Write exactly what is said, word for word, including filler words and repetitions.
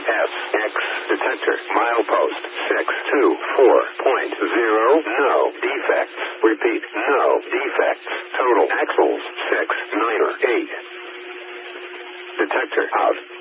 S X detector. Milepost six two four point zero. No defects. Repeat, no defects. Total axles six nine eight. Detector out.